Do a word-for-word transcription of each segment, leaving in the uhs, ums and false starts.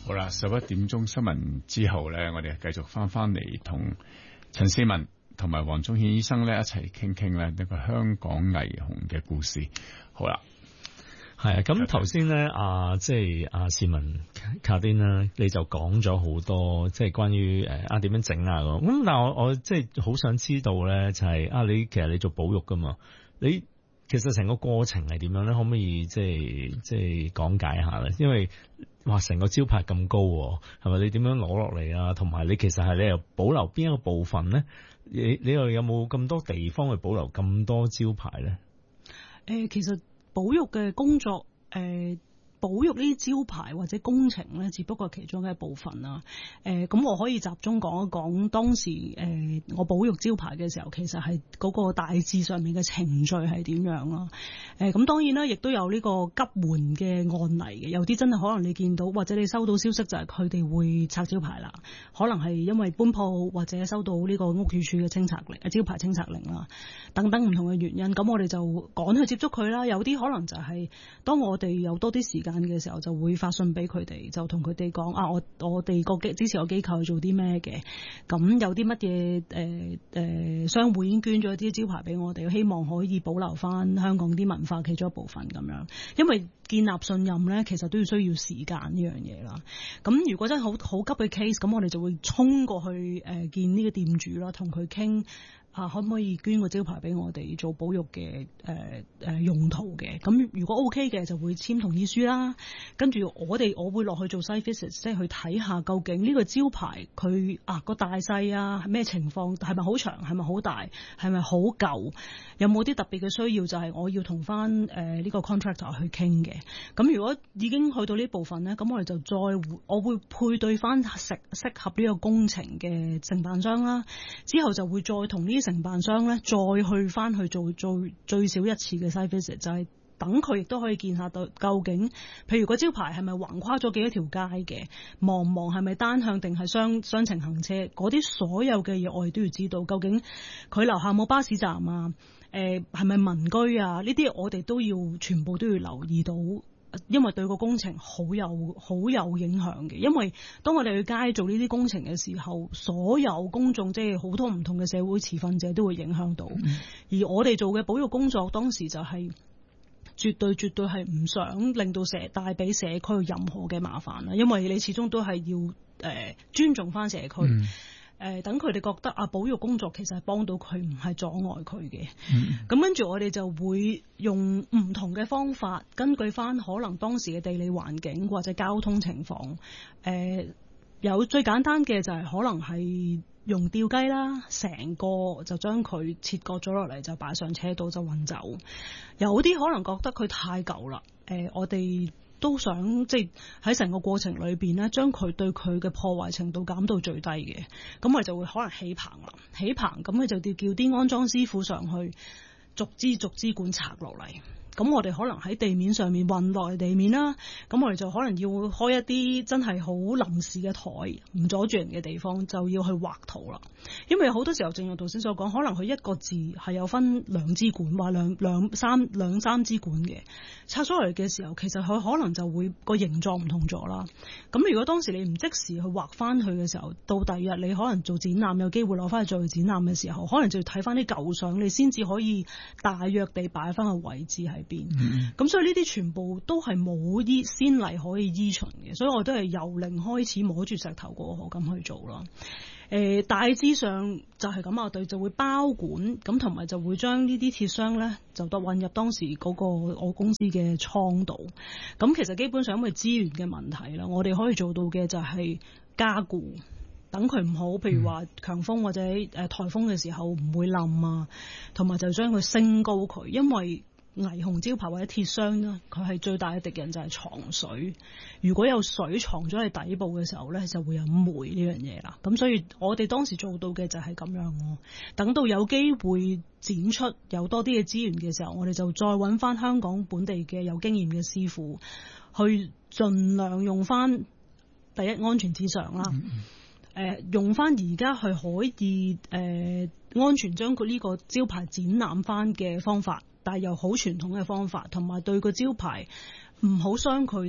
好啦，十一點鐘新聞之後咧，我哋繼續翻翻嚟同陳思文同埋黃宗憲醫生咧一齊傾傾咧呢個香港霓虹嘅故事。好啦， 係啊，咁頭先咧啊，即係阿士文卡丁啦，你就講咗好多即係關於誒啊點樣整啊咁。咁但係我我即係好想知道咧，就係、是、啊你其實你做保育噶嘛，你其實成個過程係點樣咧？可唔可以即係即係講解下咧？因為哇，成個招牌咁高，係咪？你點樣攞落嚟啊？同埋你其實係你又保留邊一個部分咧？你你又有冇咁多地方去保留咁多招牌咧？ 誒、呃，其實保育嘅工作，誒、呃。保育呢啲招牌或者工程咧，只不過係其中嘅一部分啦。誒、呃，咁我可以集中講一講當時誒、呃、我保育招牌嘅時候，其實係嗰個大致上面嘅程序係點樣啦。誒、呃，咁當然啦，亦都有呢個急援嘅案例嘅，有啲真係可能你見到或者你收到消息就係佢哋會拆招牌啦，可能係因為搬鋪或者收到呢個屋宇署嘅清拆令、招牌清拆令啦，等等唔同嘅原因，咁我哋就趕去接觸佢啦。有啲可能就係當我哋有多啲時間嘅時候，就會發信俾佢哋，就同佢哋講啊，我我哋個機支持個機構去做啲咩嘅，咁有啲乜嘢誒誒商會已經捐咗啲招牌俾我哋，希望可以保留翻香港啲文化其中一部分咁樣，因為建立信任咧，其實都要需要時間呢樣嘢啦。咁如果真係好好急嘅 case，咁我哋就會衝過去誒、呃、見呢個店主啦，同佢傾。啊，可唔可以捐個招牌俾我哋做保育嘅誒誒用途嘅？咁如果 OK 嘅，就會簽同意書啦。跟住我哋我會落去做 site visit，即係去睇下究竟呢個招牌佢啊個大細啊係咩情況，係咪好長，係咪好大，係咪好舊，有冇啲特別嘅需要？就係、是、我要同翻誒呢個 contractor 去傾嘅。咁如果已經去到呢部分咧，咁我哋就再我會配對翻適適合呢個工程嘅承辦商啦。之後就會再同呢承辦商咧，再去翻去做做最少一次嘅 site visit，就係等佢亦都可以見下到究竟，譬如個招牌係咪橫跨咗幾多條街嘅，望唔望係咪單向定係雙雙程行車，嗰啲所有嘅嘢我哋都要知道，究竟佢樓下冇巴士站啊，誒係咪民居啊？呢啲我哋都要全部都要留意到。因為對個工程好有好有影響嘅，因為當我哋去街做呢啲工程嘅時候，所有公眾即係好多唔同嘅社會持份者都會影響到，嗯、而我哋做嘅保育工作當時就係絕對絕對係唔想令到社帶俾社區任何嘅麻煩啦，因為你始終都係要誒、呃、尊重翻社區。嗯誒、呃，等佢哋覺得啊，保育工作其實係幫到佢，唔係阻礙佢嘅。咁、嗯、跟住我哋就會用唔同嘅方法，根據翻可能當時嘅地理環境或者交通情況。誒、呃，有最簡單嘅就係可能係用吊雞啦，成個就將佢切割咗落嚟，就擺上車度就運走。有啲可能覺得佢太舊啦。誒、呃，我哋都想即係喺成個過程裏邊咧，將佢對佢嘅破壞程度減到最低嘅，咁我哋就會可能起棚啦，起棚咁佢就要叫啲安裝師傅上去逐支逐支管拆落嚟。咁我哋可能喺地面上面運落嚟地面啦，咁我哋就可能要開一啲真係好臨時嘅台，唔阻住人嘅地方，就要去畫圖啦。因為好多時候正如頭先所講，可能佢一個字係有分兩支管，話兩兩三兩三支管嘅，拆咗嚟嘅時候，其實佢可能就會個形狀唔同咗啦。咁如果當時你唔即時去畫翻佢嘅時候，到第二日你可能做展覽有機會攞翻去做展覽嘅時候，可能就要睇翻啲舊相，你先至可以大約地擺翻個位置喺邊。咁、嗯、所以呢啲全部都係冇依先例可以依循嘅，所以我都係由零開始摸住石頭過河咁去做咯。誒、呃，大致上就係咁啊，對，就會包管咁，同埋就會將呢啲鐵箱咧就得運入當時嗰個我公司嘅倉度。咁其實基本上因為資源嘅問題啦，我哋可以做到嘅就係加固，等佢唔好，譬如話強風或者誒颱風嘅時候唔會冧啊，同埋就將佢升高佢，因為霓虹招牌或者鐵箱啦，佢係最大嘅敵人就係藏水。如果有水藏咗喺底部嘅時候咧，就會有霉呢樣嘢啦。咁所以我哋當時做到嘅就係咁樣咯。等到有機會展出有多啲嘅資源嘅時候，我哋就再揾翻香港本地嘅有經驗嘅師傅，去盡量用翻第一安全至上啦。誒、嗯呃，用翻而家去可以誒、呃、安全將佢呢個招牌展覽翻嘅方法。但係又好傳統嘅方法，同埋對個招牌唔好傷佢得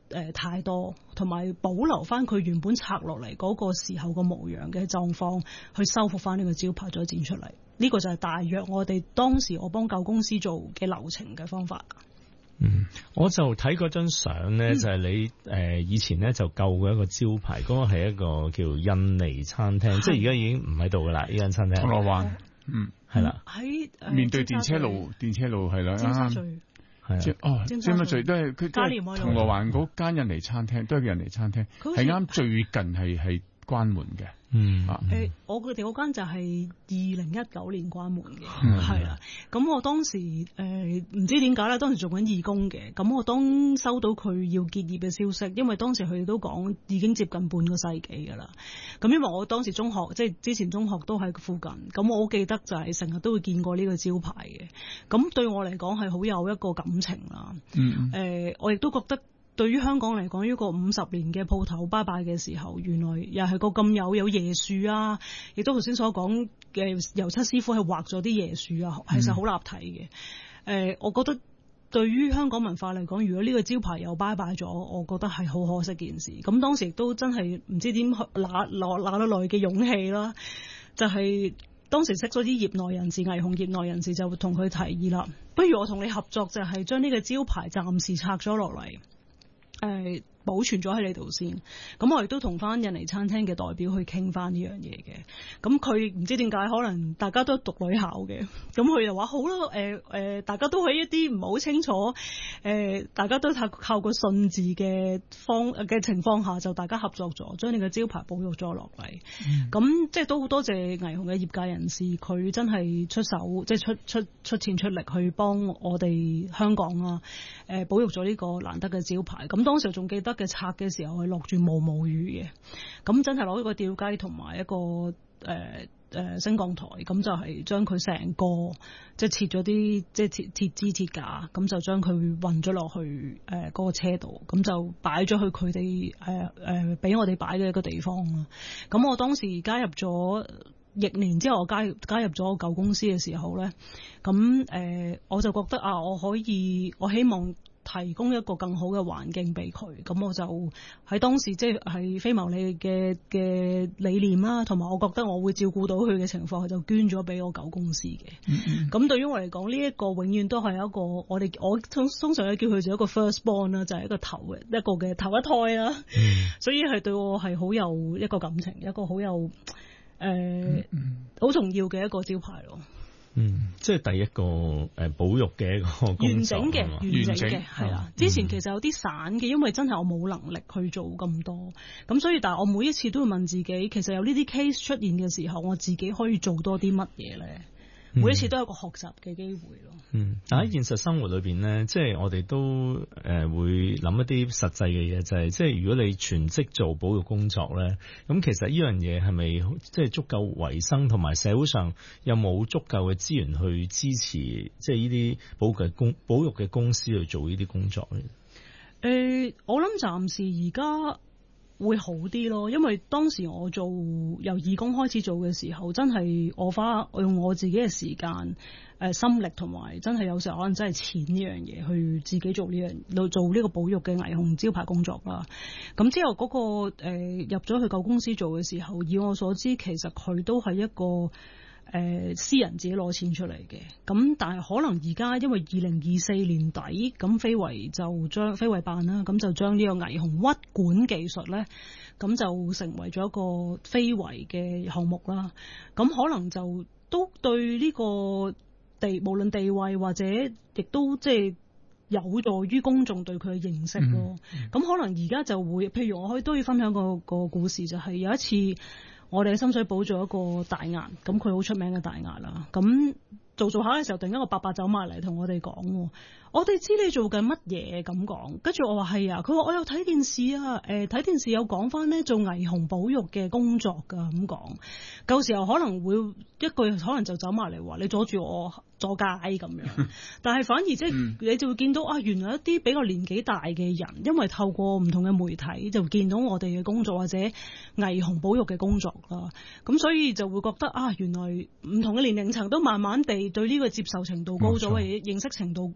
誒太多，同埋保留翻佢原本拆落嚟嗰個時候個模樣嘅狀況，去修復翻呢個招牌再展出嚟。呢、這個就係大約我哋當時我幫舊公司做嘅流程嘅方法。 嗯，我就睇嗰張相咧，就係你誒、呃、以前咧就救過一個招牌，嗰、那個係一個叫印尼餐廳，即係而家已經唔喺度噶啦，呢間餐廳。 銅鑼灣，嗯， 係啦， 喺、呃、 面對電車路，電車路係啦，啱啱。係啊，哦，尖沙咀都係佢都係銅鑼灣嗰間印尼餐廳，都係印尼餐廳，係啱最近係係關門嘅。 嗯， 誒、 啊欸，我哋嗰間就係二零一九年關門嘅，係啦。咁我當時誒唔、呃、知點解咧，當時做緊義工嘅。咁我當收到佢要結業嘅消息，因為當時佢哋都講已經接近半個世紀㗎啦。咁因為我當時中學即係之前中學都喺附近，咁我好記得就係成日都會見過呢個招牌嘅。咁對我嚟講係好有一個感情啦。嗯，誒、呃，我亦都覺得。對於香港嚟講，呢個五十年嘅鋪頭拜拜嘅時候，原來又係個咁有有椰樹啊，亦都頭先所講嘅油漆師傅係畫咗啲椰樹啊，其實好立體嘅。誒、嗯呃，我覺得對於香港文化嚟講，如果呢個招牌又拜拜咗，我覺得係好可惜件事。咁當時亦都真係唔知點拿拿拿得來嘅勇氣啦，就係、是、當時識咗啲業內人士、霓虹業內人士就同佢提議啦，不如我同你合作，就係將呢個招牌暫時拆咗落嚟。誒、呃，保存咗喺你度先。咁我亦都同翻印尼餐廳嘅代表去傾翻呢樣嘢嘅。咁佢唔知點解，可能大家都讀女校嘅。咁佢又話好啦，誒、呃、誒、呃，大家都喺一啲唔係好清楚，誒、呃，大家都靠靠個信字嘅方嘅情況下，就大家合作咗，將你嘅招牌保育咗落嚟。咁、嗯、即係都好多謝霓虹嘅業界人士，佢真係出手，即係出出出錢出力去幫我哋香港啊，誒、呃，保育咗呢個難得嘅招牌。咁當時仲記得嘅拆嘅時候係落住毛毛雨嘅，咁真係攞一個吊機同埋一個誒誒升降台，咁就係將佢成個即係切咗啲即係鐵鐵枝鐵架，咁就將佢運咗落去誒嗰、呃那個車度，咁就擺咗去佢哋誒誒俾我哋擺嘅一個地方啦。咁我當時加入咗翌年之後，我加入加入咗舊公司嘅時候咧，咁誒、呃、我就覺得啊，我可以我希望提供一個更好嘅環境俾佢，咁我就喺當時即係喺非牟利嘅嘅理念啦，同埋我覺得我會照顧到佢嘅情況，佢就捐咗俾我舊公司嘅。咁、嗯、對於我嚟講，呢、這、一個永遠都係一個我哋我通通常咧叫佢做一個 first born 啦，就係一個頭嘅一個嘅頭一胎啦。嗯、所以係對我係好有一個感情，一個好有誒好、呃嗯、重要嘅一個招牌咯。 嗯，即係第一個誒保育嘅一個工作， 完整嘅，完整嘅係啦。之前其實有啲散嘅，因為真係我冇能力去做咁多，咁所以但係我每一次都會問自己，其實有呢啲 case 出現嘅時候，我自己可以做多啲乜嘢咧？每一次都有一個學習嘅機會咯。 嗯，但喺現實生活裏邊咧，即係我哋都誒、呃、會諗一啲實際嘅嘢，就係、是、即係如果你全職做保育工作咧，咁其實呢樣嘢係咪即係足夠維生，同埋社會上有冇足夠嘅資源去支持，即係呢啲保育嘅公保育嘅公司去做呢啲工作咧？ 誒、呃，我諗暫時而家會好啲咯，因為當時我做由義工開始做嘅時候，真係我花我用我自己嘅時間、誒、呃、心力同埋真係有時候可能真係錢呢樣嘢去自己做呢樣做呢個保育嘅霓虹招牌工作啦。咁之後嗰、那個誒、呃、入咗去舊公司做嘅時候，以我所知，其實佢都係一個。誒、呃、私人自己攞錢出嚟嘅，咁但係可能而家因為二零二四年底，咁非遺就將非遺辦啦，咁就將呢個霓虹屈管技術咧，咁就成為咗一個非遺嘅項目啦。咁可能就都對呢個地無論地位或者亦都即係有助於公眾對佢嘅認識咯。咁、嗯嗯、可能而家就會，譬如我可以都要分享個個故事，就係、是、有一次。我哋喺深水埗做一個大額，咁佢好出名嘅大額啦。咁做做下嘅時候，突然間個伯伯走埋嚟同我哋講，我哋知你做緊乜嘢咁講。跟住我話係啊，佢話我有睇電視啊，誒、呃、睇電視有講翻呢做霓虹保育嘅工作㗎咁講。舊時候可能會一句可能就走埋嚟話你阻住我阻街咁樣，但係反而即係你就會見到啊，原來一啲比較年紀大嘅人，因為透過唔同嘅媒體就見到我哋嘅工作或者霓虹保育嘅工作啦，咁所以就會覺得啊，原來唔同嘅年齡層都慢慢地對呢個接受程度高咗，或者認識程度高咗，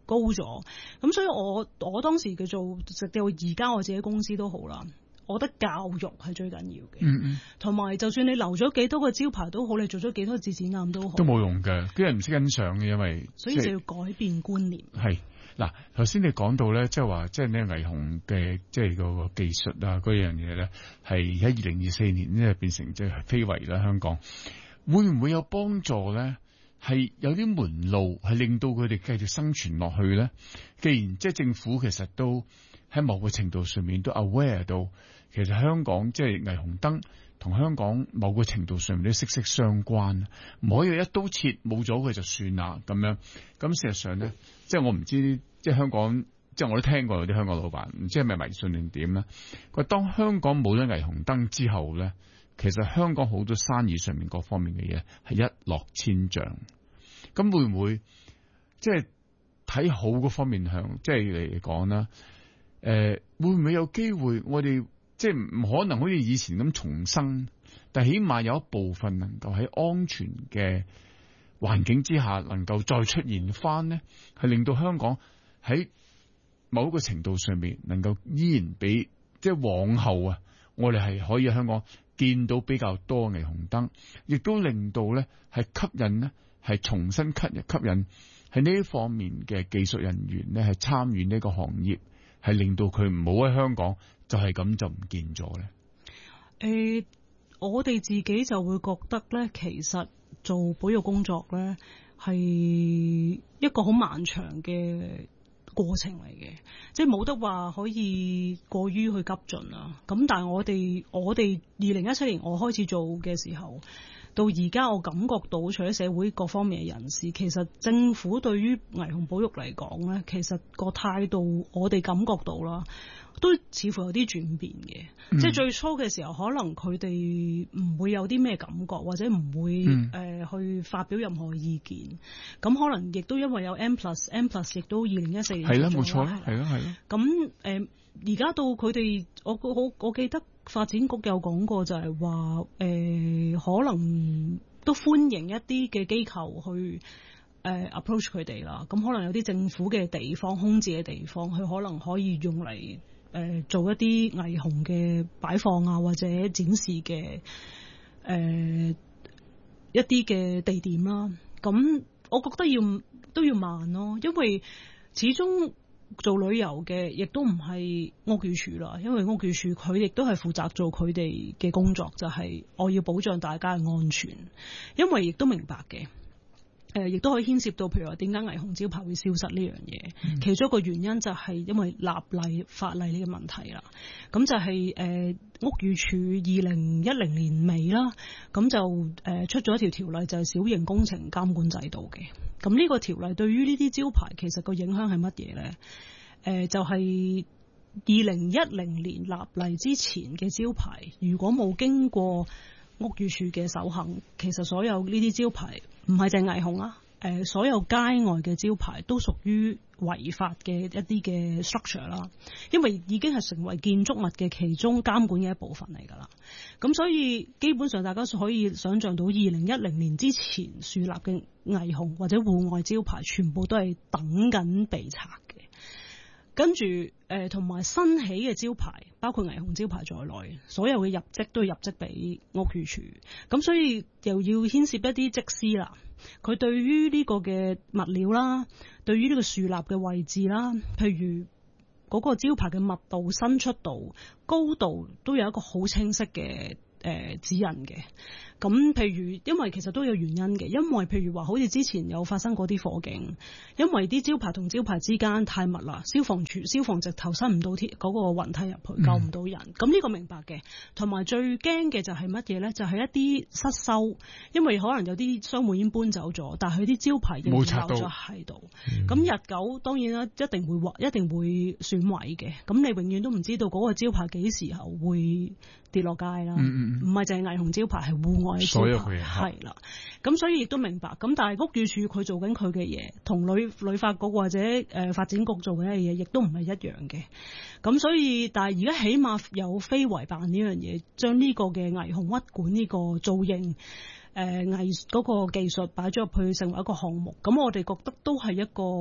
咗。咁所以我我當時叫做直到而家我自己公司都好啦。我覺得教育係最緊要嘅， 嗯嗯， 同埋就算你留咗幾多個招牌都好，你做咗幾多次展覽都好， 都冇用嘅，啲人唔識欣賞嘅，因為所以就要改變觀念。 係嗱，頭先你講到咧，即係話即係呢霓虹嘅即係嗰個技術啊，嗰樣嘢咧，係喺二零二四年咧變成即係非遺啦，香港會唔會有幫助咧？係有啲門路係令到佢哋繼續生存落去咧？既然即係政府其實都喺某個程度上面都 aware 到。其實香港即係霓虹燈同香港某個程度上面都息息相關，唔可以一刀切冇咗佢就算啦咁樣。咁事實上咧，即係我唔知即係香港，即係我都聽過有啲香港老闆，唔知係咪迷信定點咧？佢當香港冇咗霓虹燈之後咧，其實香港好多生意上面各方面嘅嘢係一落千丈。咁會唔會即係睇好嗰方面向即係嚟講啦？誒、呃，會唔會有機會我哋？即係唔可能好似以前咁重生，但係起碼有一部分能夠喺安全嘅環境之下，能夠再出現翻呢，係令到香港喺某一個程度上面能夠依然比即係往後啊，我哋係可以喺香港見到比較多霓虹燈，亦都令到咧係吸引呢，係重新吸引吸引喺呢方面嘅技術人員呢，係參與呢個行業，係令到佢唔好喺香港。就係咁就唔見咗咧。 誒、呃，我哋自己就會覺得咧，其實做保育工作咧係一個好漫長嘅過程嚟嘅，即係冇得話可以過於去急進啊。咁但係我哋我哋二零一七年我開始做嘅時候，到而家我感覺到，除咗社會各方面嘅人士，其實政府對於霓虹保育嚟講咧，其實個態度我哋感覺到啦。都似乎有啲轉變嘅，嗯、即係最初嘅時候，可能佢哋唔會有啲咩感覺，或者唔會誒、嗯呃、去發表任何意見。咁可能亦都因為有 M plus，M plus 亦都二零一四年係啦，冇錯啦，係啦，係啦。 咁誒而家到佢哋，我我我記得發展局有講過就，就係話誒可能都歡迎一啲嘅機構去誒、呃、approach 佢哋啦。咁可能有啲政府嘅地方、空置嘅地方，佢可能可以用嚟。誒、呃、做一啲霓虹嘅擺放啊，或者展示嘅誒、呃、一啲嘅地點啦。咁我覺得要都要慢咯，因為始終做旅遊嘅亦都唔係屋宇署啦，因為屋宇署佢亦都係負責做佢哋嘅工作，就係、是、我要保障大家嘅安全，因為亦都明白嘅。誒，亦都可以牽涉到，譬如話點解霓虹招牌會消失呢樣嘢？嗯、其中一個原因就係因為立例法例呢個問題啦。咁就係、是、誒、呃、屋宇署二零一零年尾啦，咁就誒、呃、出咗一條條例，就係小型工程監管制度嘅。咁呢個條例對於呢啲招牌其實個影響係乜嘢咧？誒、呃，就係二零一零年立例之前嘅招牌，如果冇經過屋宇署嘅首肯，其實所有呢啲招牌唔係淨霓虹啊，誒、呃，所有街外嘅招牌都屬於違法嘅一啲嘅 structure 啦，因為已經係成為建築物嘅其中監管嘅一部分嚟㗎啦。咁所以基本上大家可以想像到，二零一零年之前樹立嘅霓虹或者戶外招牌，全部都係等緊被拆嘅。跟住誒，同、呃、埋新起嘅招牌，包括霓虹招牌在內，所有嘅入則都要入則俾屋宇署。咁所以又要牽涉一啲則師啦，佢對於呢個嘅物料啦，對於呢個樹立嘅位置啦，譬如嗰個招牌嘅密度、伸出度、高度，都有一個好清晰嘅誒、呃、指引嘅。咁譬如，因為其實都有原因嘅，因為譬如話，好似之前有發生過啲火警，因為啲招牌同招牌之間太密啦，消防處消防直頭伸唔到鐵嗰個雲梯入去，救唔到人。咁呢、嗯、個明白嘅。同埋最驚嘅就係乜嘢咧？就係、是、一啲失修，因為可能有啲商戶已經搬走咗，但係佢啲招牌仍然留咗喺度。咁、嗯、日久當然啦，一定會壞，一定會損毀嘅。咁你永遠都唔知道嗰個招牌幾時候會跌落街啦。唔係淨係霓虹招牌，係戶外招牌，係啦。咁所以亦都明白。咁但係屋宇署佢做緊佢嘅嘢，同旅旅發局或者誒、呃、發展局做緊嘅嘢，亦都唔係一樣嘅。咁所以，但係而家起碼有非遺辦呢樣嘢，將呢個嘅霓虹屈管呢個造型誒藝嗰個技術擺咗入去，成為一個項目。咁我哋覺得都係一個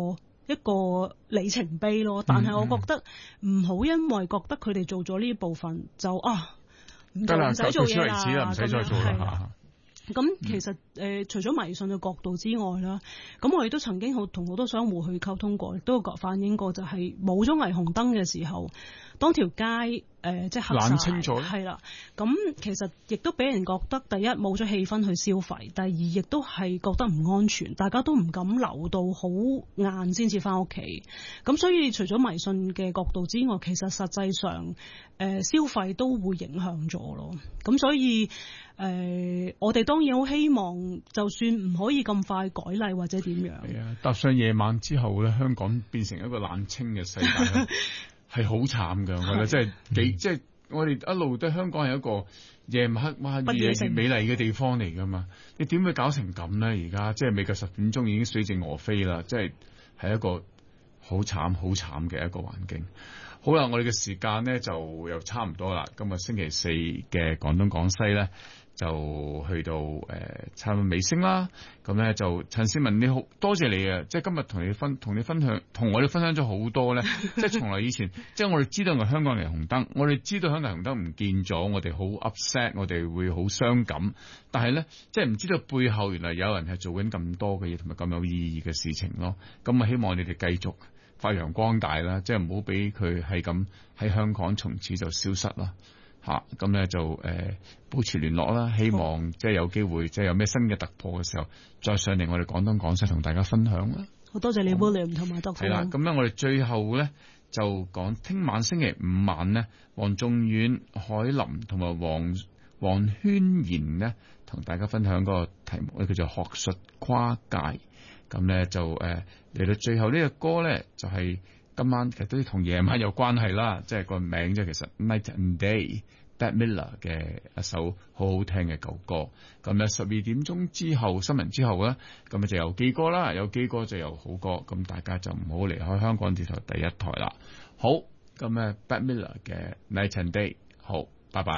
一個里程碑咯。但係我覺得唔好因為覺得佢哋做咗呢部分就啊唔做唔使做嘢啦， 唔使再做啦。 咁其實誒、呃，除咗迷信嘅角度之外啦，咁我哋都曾經好同好多商戶去溝通過，亦都有反映過，就係冇咗霓虹燈嘅時候，當條街誒、呃、即係黑晒， 冷清咗， 係啦。咁其實亦都俾人覺得，第一冇咗氣氛去消費，第二亦都係覺得唔安全，大家都唔敢留到好晏先至翻屋企。咁所以除咗迷信嘅角度之外，其實實際上誒、呃、消費都會影響咗咯。咁所以誒、呃，我哋當然好希望，就算唔可以咁快改例或者點樣， 係啊，踏上夜晚之後咧，香港變成一個冷清嘅世界，係好慘㗎。我覺得即係幾即係我哋一路都香港係一個夜晚黑晚越嚟越美麗嘅地方嚟㗎嘛。你點會搞成咁咧？而家即係未夠十點鐘已經水靜鵝飛啦，即係係一個好慘好慘嘅一個環境。好啦，我哋嘅時間咧就又差唔多啦。今日星期四嘅廣東廣西咧就去到誒、呃、差唔多尾聲啦。咁咧就陳倩雯，你好多謝你啊！即係今日同你分同你分享，同我哋分享咗好多咧。即係從來以前，即係我哋知道係香港霓虹燈，我哋知道香港霓虹燈唔見咗，我哋好 upset，我哋會好傷感。但係咧，即係唔知道背後原來有人係做緊咁多嘅嘢，同埋咁有意義嘅事情咯。咁啊，希望你哋繼續發揚光大啦，即係唔好俾佢係咁喺香港從此就消失啦嚇。咁咧就誒、呃、保持聯絡啦，希望即係有機會即係有咩新嘅突破嘅時候，再上嚟我哋廣東廣西同大家分享啦。 好多謝你 William 同埋 Doctor。係啦， 咁咧我哋最後咧就講聽晚星期五晚咧，黃仲遠、海林同埋黃黃軒賢咧同大家分享嗰個題目咧叫做學術跨界。咁咧就誒嚟、呃、到最後呢個歌咧，就係、是、今晚其實都同夜晚有關係啦，即係個名即係其實 Night and Day。Bette Midler 嘅一首好好聽嘅舊歌。咁咧十二點鐘之後新聞之後咧，咁啊就有記歌啦，有記歌就有好歌，咁大家就唔好離開香港電台第一台啦。好，咁咧 Bette Midler 嘅 Night and Day， 好。